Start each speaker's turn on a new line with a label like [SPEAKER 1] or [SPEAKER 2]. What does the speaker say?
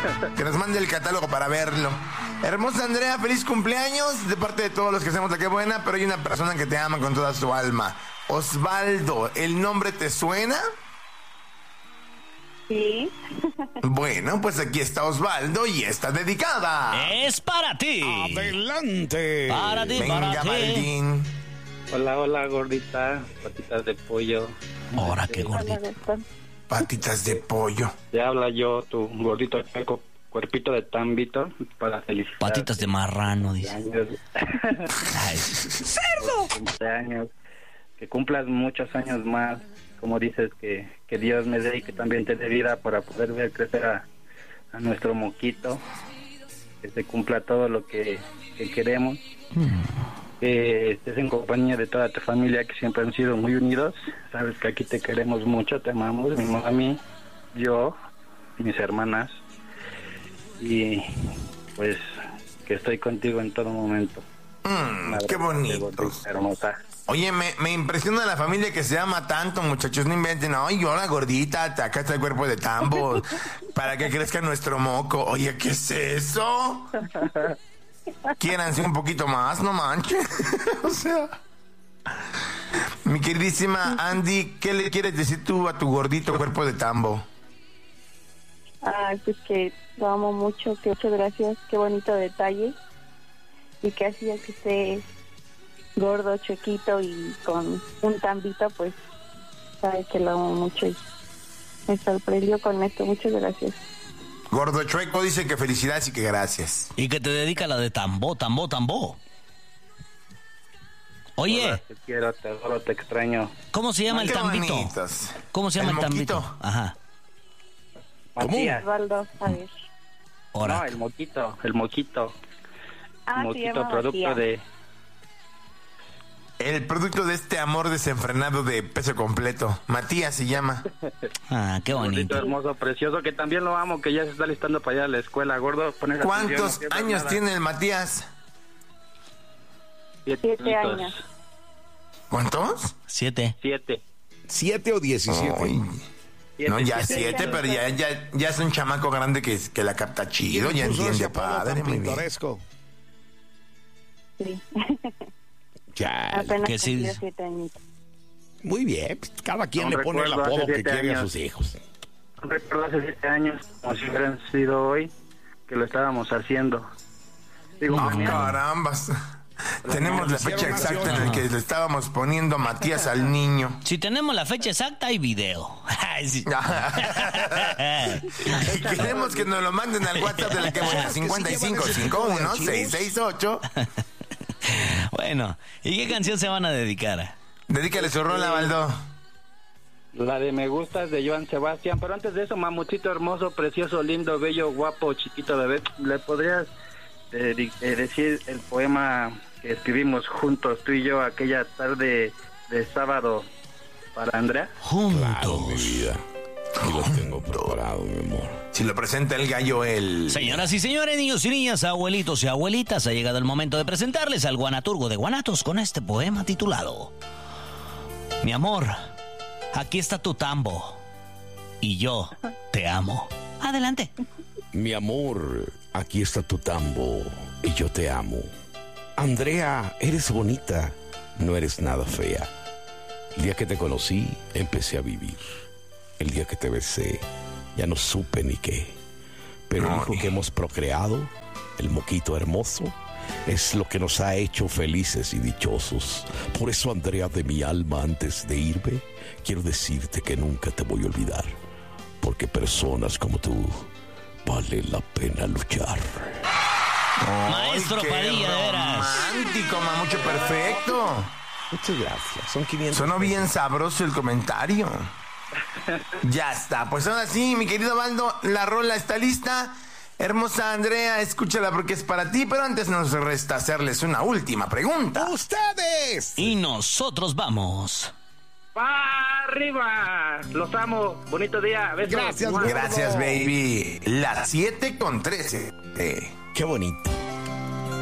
[SPEAKER 1] Que nos mande el catálogo para verlo. Hermosa Andrea, feliz cumpleaños de parte de todos los que hacemos La Qué Buena, pero hay una persona que te ama con toda su alma. Osvaldo, ¿el nombre te suena?
[SPEAKER 2] Sí.
[SPEAKER 1] Bueno, pues aquí está Osvaldo y está dedicada.
[SPEAKER 3] Es para ti.
[SPEAKER 4] Adelante.
[SPEAKER 3] Para ti,
[SPEAKER 1] Venga,
[SPEAKER 3] para ti.
[SPEAKER 1] Baldín.
[SPEAKER 5] Hola, hola, gordita, patitas de pollo.
[SPEAKER 3] Ahora qué gordito.
[SPEAKER 1] Patitas de pollo.
[SPEAKER 5] Te habla yo, tu gordito chueco, cuerpito de tambito, para felicitar.
[SPEAKER 3] Patitas de marrano, dice.
[SPEAKER 5] Años.
[SPEAKER 3] Ay,
[SPEAKER 5] ¡Cerdo! Cumpleaños. Que cumplas muchos años más. Como dices, que Dios me dé y que también te dé vida para poder ver crecer a nuestro moquito. Que se cumpla todo lo que queremos. Que estés en compañía de toda tu familia, que siempre han sido muy unidos. Sabes que aquí te queremos mucho, te amamos, mi mami, yo y mis hermanas. Y pues que estoy contigo en todo momento.
[SPEAKER 1] Qué bonito.
[SPEAKER 5] Hermosa.
[SPEAKER 1] Oye, me impresiona la familia que se ama tanto, muchachos. No inventen. Ay, hola, gordita, acá está el cuerpo de tambo. Para que crezca nuestro moco. Oye, ¿qué es eso? Quiéranse un poquito más, no manches. O sea... Mi queridísima Andy, ¿qué le quieres decir tú a tu gordito cuerpo de tambo?
[SPEAKER 2] Ay, pues que lo amo mucho, que muchas gracias, qué bonito detalle. Y que así es que esté gordo, chiquito y con un tambito, pues sabe que lo amo mucho y me sorprendió con esto. Muchas gracias.
[SPEAKER 1] Gordo Chueco dice que felicidades y que gracias.
[SPEAKER 3] y que te dedica la de tambo, tambo, tambo. Oye,
[SPEAKER 5] Hola, te quiero, te adoro, te extraño.
[SPEAKER 3] ¿cómo se llama el
[SPEAKER 1] Qué
[SPEAKER 3] tambito?
[SPEAKER 1] bonitos.
[SPEAKER 3] ¿Cómo se llama el tambito?
[SPEAKER 1] moquito.
[SPEAKER 3] Ajá.
[SPEAKER 5] Matías.
[SPEAKER 2] Osvaldo, a ver.
[SPEAKER 3] Ahora.
[SPEAKER 5] No, el moquito. El
[SPEAKER 2] Se
[SPEAKER 5] moquito,
[SPEAKER 2] llama
[SPEAKER 5] producto
[SPEAKER 2] Matías.
[SPEAKER 5] de...
[SPEAKER 1] El producto de este amor desenfrenado de peso completo. Matías se llama.
[SPEAKER 3] Ah, qué
[SPEAKER 5] Gordito
[SPEAKER 3] bonito.
[SPEAKER 5] hermoso, precioso, que también lo amo, que ya se está listando para ir a la escuela, gordo. Poner atención,
[SPEAKER 1] ¿Cuántos
[SPEAKER 5] no pierdas
[SPEAKER 1] años
[SPEAKER 5] nada.
[SPEAKER 1] tiene el Matías?
[SPEAKER 5] 7
[SPEAKER 2] años.
[SPEAKER 1] ¿Cuántos?
[SPEAKER 3] 7.
[SPEAKER 5] 7.
[SPEAKER 4] 7 o 17.
[SPEAKER 1] Ay, no, ya 7, pero ya es un chamaco grande que la capta chido, ya
[SPEAKER 4] ¿Quién puso ese
[SPEAKER 1] entiende,
[SPEAKER 4] apodo
[SPEAKER 1] padre,
[SPEAKER 4] tan
[SPEAKER 1] muy bien.
[SPEAKER 4] pintoresco?
[SPEAKER 2] Sí.
[SPEAKER 4] Ya,
[SPEAKER 2] Apenas
[SPEAKER 3] que sí.
[SPEAKER 2] cumplió 7 años.
[SPEAKER 4] muy bien. Pues, cada quien
[SPEAKER 5] No
[SPEAKER 4] le pone el
[SPEAKER 5] recuerdo
[SPEAKER 4] apodo
[SPEAKER 5] hace
[SPEAKER 4] que
[SPEAKER 5] 7
[SPEAKER 4] quiere a
[SPEAKER 5] años.
[SPEAKER 4] sus hijos.
[SPEAKER 5] Recuerdo hace 7 años, como si hubieran sido hoy, que lo estábamos haciendo. Digo,
[SPEAKER 1] No,
[SPEAKER 5] mañana.
[SPEAKER 1] carambas. Tenemos la fecha
[SPEAKER 4] hicieron
[SPEAKER 1] exacta en
[SPEAKER 4] nación.
[SPEAKER 1] la que le estábamos poniendo Matías al niño.
[SPEAKER 3] Si tenemos la fecha exacta, hay video. Ay, sí.
[SPEAKER 1] Y queremos que nos lo manden al WhatsApp de La Qué Buena, 5551-668.
[SPEAKER 3] Bueno, ¿y qué canción se van a dedicar?
[SPEAKER 1] Dedícale su rola, Baldo.
[SPEAKER 5] La de Me Gustas de Joan Sebastián. Pero antes de eso, mamuchito hermoso, precioso, lindo, bello, guapo, chiquito bebé, ¿le podrías decir el poema que escribimos juntos, tú y yo, aquella tarde de sábado para Andrea?
[SPEAKER 4] Claro, mi
[SPEAKER 3] Juntos.
[SPEAKER 4] vida. Y lo tengo preparado, mi amor.
[SPEAKER 1] Si lo presenta el gallo, el...
[SPEAKER 3] Señoras y señores, niños y niñas, abuelitos y abuelitas, ha llegado el momento de presentarles al guanaturgo de Guanatos con este poema titulado Mi amor, aquí está tu tambo y yo te amo. Adelante.
[SPEAKER 4] Mi amor, aquí está tu tambo y yo te amo. Andrea, eres bonita, no eres nada fea. El día que te conocí, empecé a vivir. El día que te besé, ya no supe ni qué. Pero el hijo que hemos procreado, el moquito hermoso, es lo que nos ha hecho felices y dichosos. Por eso, Andrea, de mi alma, antes de irme, quiero decirte que nunca te voy a olvidar. Porque personas como tú vale la pena luchar.
[SPEAKER 3] Maestro
[SPEAKER 1] Ay, qué
[SPEAKER 3] Padilla, de veras.
[SPEAKER 1] romántico, mamucho, perfecto.
[SPEAKER 4] Muchas gracias. Son 500.
[SPEAKER 1] Sonó bien sabroso el comentario. Ya está, pues ahora sí, mi querido Baldo, la rola está lista. Hermosa Andrea, escúchala porque es para ti, pero antes nos resta hacerles una última pregunta.
[SPEAKER 4] ¡Ustedes!
[SPEAKER 3] Y nosotros vamos.
[SPEAKER 5] ¡Pa' arriba! Los amo. Bonito día. Besos.
[SPEAKER 4] Gracias,
[SPEAKER 5] ¡Mua!
[SPEAKER 1] Gracias, baby. Las 7:13.
[SPEAKER 4] ¡Qué bonito!